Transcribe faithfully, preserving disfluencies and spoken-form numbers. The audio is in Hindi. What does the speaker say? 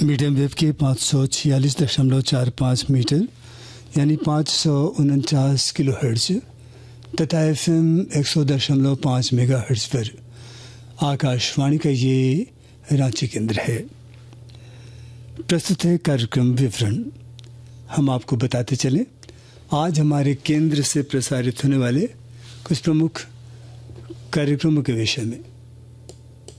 मीडियम वेव के पाँच सौ छियालीस दशमलव चार पाँच मीटर यानी पाँच सौ उनचास किलो हर्ट्ज तथा एफ एम एक सौ दशमलव पाँच मेगा हर्ट्ज पर आकाशवाणी का ये रांची केंद्र है। प्रस्तुत है कार्यक्रम विवरण। हम आपको बताते चलें आज हमारे केंद्र से प्रसारित होने वाले कुछ प्रमुख कार्यक्रमों के विषय में।